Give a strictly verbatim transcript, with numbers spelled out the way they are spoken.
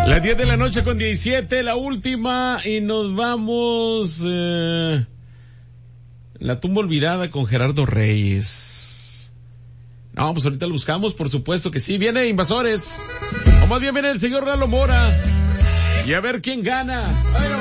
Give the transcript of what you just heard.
Las diez de la noche con diecisiete, la última, y nos vamos, eh, la tumba olvidada con Gerardo Reyes. No, pues ahorita lo buscamos, por supuesto que sí. Viene Invasores, o más bien viene el señor Lalo Mora, y a ver quién gana. ¡Ay, no!